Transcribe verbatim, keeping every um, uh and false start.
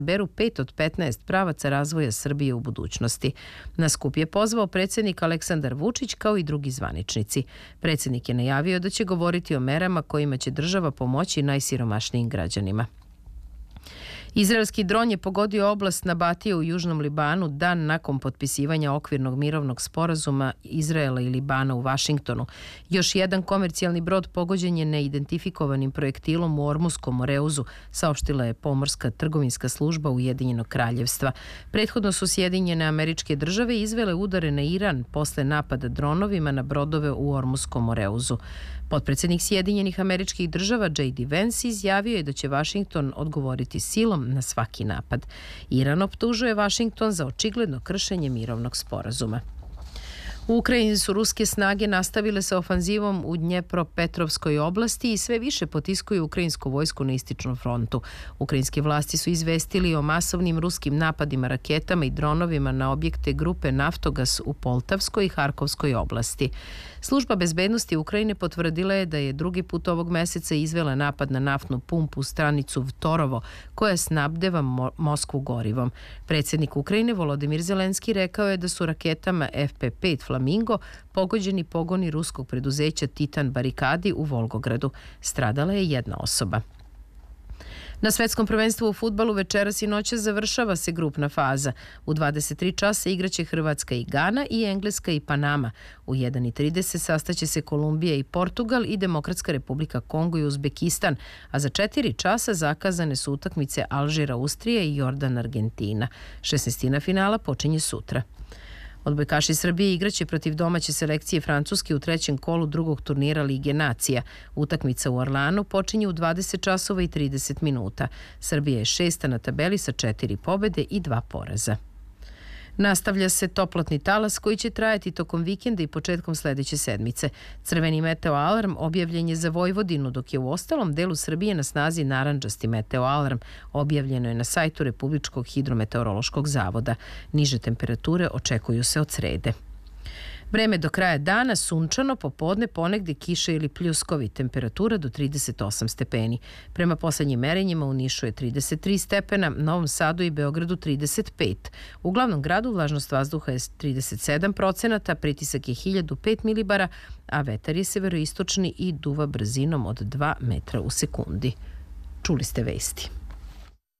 beru pet od petnaest pravaca razvoja Srbije u budućnosti. Na skup je pozvao predsjednik Aleksandar Vučić kao i drugi zvaničnici. Predsjednik je najavio da će govoriti o merama kojima će država pomoći najsiromašnijim građanima. Izraelski dron je pogodio oblast Nabatije u Južnom Libanu dan nakon potpisivanja okvirnog mirovnog sporazuma Izraela i Libana u Vašingtonu. Još jedan komercijalni brod pogođen je neidentifikovanim projektilom u Ormuskom Moreuzu, saopštila je pomorska trgovinska služba Ujedinjenog kraljevstva. Prethodno su Sjedinjene Američke Države izvele udare na Iran posle napada dronovima na brodove u Ormuskom Moreuzu. Potpredsjednik Sjedinjenih Američkih Država J D Vance izjavio je da će Vašington odgovoriti silom na svaki napad. Iran optužuje Vašington za očigledno kršenje mirovnog sporazuma. U Ukrajini su ruske snage nastavile sa ofanzivom u Dnjepropetrovskoj oblasti i sve više potiskuju ukrajinsku vojsku na istočnom frontu. Ukrajinske vlasti su izvestili o masovnim ruskim napadima raketama i dronovima na objekte grupe Naftogas u Poltavskoj i Harkovskoj oblasti. Služba bezbednosti Ukrajine potvrdila je da je drugi put ovog meseca izvela napad na naftnu pumpu u stanicu Vtorovo, koja snabdeva Mo- Moskvu gorivom. Predsjednik Ukrajine Volodimir Zelenski rekao je da su raketama F P pet Flamingo pogođeni pogoni ruskog preduzeća Titan Barikadi u Volgogradu. Stradala je jedna osoba. Na svetskom prvenstvu u fudbalu večeras i noćas završava se grupna faza. U dvadeset tri časa igraće Hrvatska i Gana i Engleska i Panama. U jedan i trideset sastaće se Kolumbija i Portugal i Demokratska republika Kongo i Uzbekistan, a za četiri časa zakazane su utakmice Alžir Austrija i Jordan Argentina. šesnaestina finala počinje sutra. Odbojkaši Srbije igraće protiv domaće selekcije Francuske u trećem kolu drugog turnira Lige nacija. Utakmica u Orlanu počinje u dvadeset časova i trideset minuta. Srbija je šesta na tabeli sa četiri pobede i dva poraza. Nastavlja se toplotni talas koji će trajati tokom vikenda i početkom sledeće sedmice. Crveni meteo alarm objavljen je za Vojvodinu, dok je u ostalom delu Srbije na snazi narandžasti meteo alarm. Objavljeno je na sajtu Republičkog hidrometeorološkog zavoda. Niže temperature očekuju se od srede. Vreme do kraja dana sunčano, popodne ponegde kiše ili pljuskovi, temperatura do trideset osam stepeni. Prema poslednjim merenjima u Nišu je trideset tri stepena, Novom Sadu i Beogradu trideset pet. U glavnom gradu vlažnost vazduha je trideset sedam procenata, pritisak je hiljadu pet milibara, a vetar je severoistočni i duva brzinom od dva metra u sekundi. Čuli ste vesti.